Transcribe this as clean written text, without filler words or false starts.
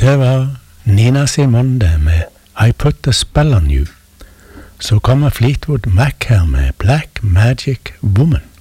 Det var Nina Simone det med I Put a Spell on You. Så kommer Fleetwood Mac her med Black Magic Woman.